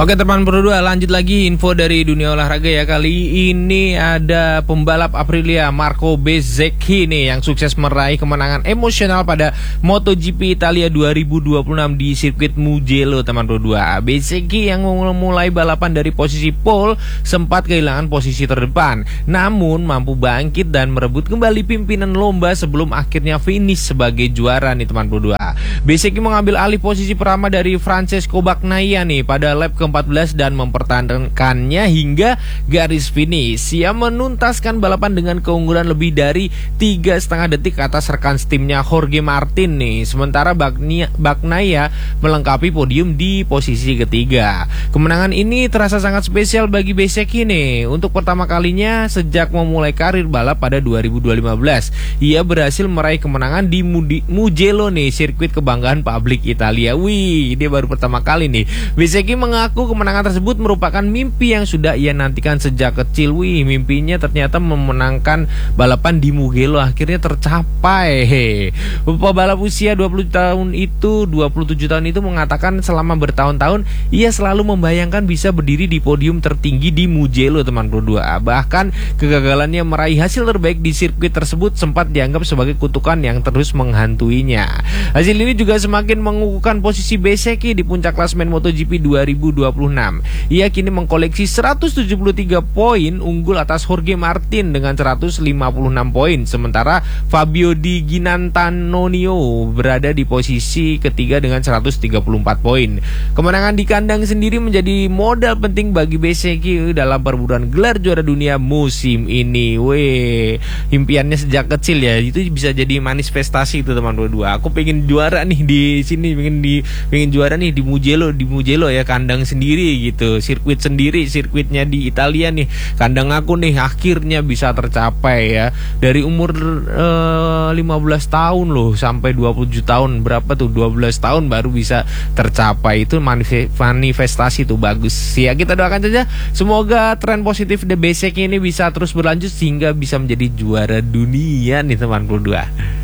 Oke teman berdua, lanjut lagi info dari dunia olahraga ya. Kali ini ada pembalap Aprilia Marco Bezzecchi nih yang sukses meraih kemenangan emosional pada MotoGP Italia 2026 di sirkuit Mugello teman berdua. Bezzecchi yang memulai balapan dari posisi pole sempat kehilangan posisi terdepan, namun mampu bangkit dan merebut kembali pimpinan lomba sebelum akhirnya finish sebagai juara nih teman berdua. Bezzecchi mengambil alih posisi pertama dari Francesco Bagnaia nih pada lap ke-14 dan mempertahankannya hingga garis finish. Ia menuntaskan balapan dengan keunggulan lebih dari 3,5 detik atas rekan timnya Jorge Martin nih. Sementara Bagnaia melengkapi podium di posisi ketiga. Kemenangan ini terasa sangat spesial bagi Bezzecchi nih. Untuk pertama kalinya sejak memulai karir balap pada 2015, ia berhasil meraih kemenangan di Mugello nih, sirkuit kebanggaan publik Italia. Wih, dia baru pertama kali nih. Bezzecchi mengaku kemenangan tersebut merupakan mimpi yang sudah ia nantikan sejak kecil. Wih, mimpinya ternyata memenangkan balapan di Mugello akhirnya tercapai. Pebalap usia 27 tahun itu mengatakan selama bertahun-tahun ia selalu membayangkan bisa berdiri di podium tertinggi di Mugello teman berdua. Bahkan kegagalannya meraih hasil terbaik di sirkuit tersebut sempat dianggap sebagai kutukan yang terus menghantuinya. Hasil ini juga semakin mengukuhkan posisi Bezzecchi di puncak klasemen MotoGP 2026. Ia kini mengkoleksi 173 poin, unggul atas Jorge Martin dengan 156 poin. Sementara Fabio Di Ginantanonio berada di posisi ketiga dengan 134 poin. Kemenangan di kandang sendiri menjadi modal penting bagi Bezzecchi dalam perburuan gelar juara dunia musim ini. Weh, impiannya sejak kecil ya, itu bisa jadi manifestasi itu teman berdua. Aku pengen juara nih di sini, pengen juara nih di Mugello ya, kandang sendiri gitu, sirkuit sendiri, sirkuitnya di Italia nih, kandang aku nih, akhirnya bisa tercapai ya. Dari umur 15 tahun loh sampai 27 tahun, berapa tuh, 12 tahun baru bisa tercapai. Itu manifestasi tuh, bagus ya. Kita doakan saja semoga tren positif The Bezzecchi ini bisa terus berlanjut sehingga bisa menjadi juara dunia nih teman berdua.